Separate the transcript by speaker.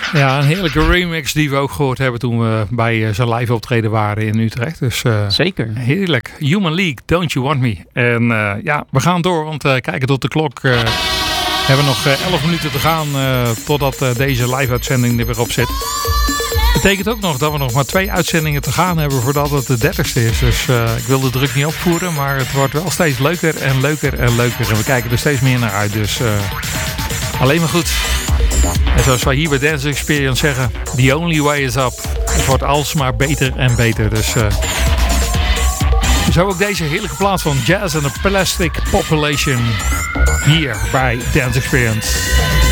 Speaker 1: Ja, een heerlijke remix die we ook gehoord hebben toen we bij zijn live optreden waren in Utrecht. Dus,
Speaker 2: zeker.
Speaker 1: Heerlijk. Human League, Don't You Want Me. En ja, we gaan door, want kijken tot de klok. We hebben nog 11 minuten te gaan totdat deze live uitzending er weer op zit. Betekent ook nog dat we nog maar 2 uitzendingen te gaan hebben voordat het de 30ste is. Dus ik wil de druk niet opvoeren, maar het wordt wel steeds leuker en leuker en leuker. En we kijken er steeds meer naar uit, dus alleen maar goed. En zoals wij hier bij Dance Experience zeggen, the only way is up. Het wordt alsmaar beter en beter. Dus zo ook deze heerlijke plaats van Jazz and the Plastic Population hier bij Dance Experience.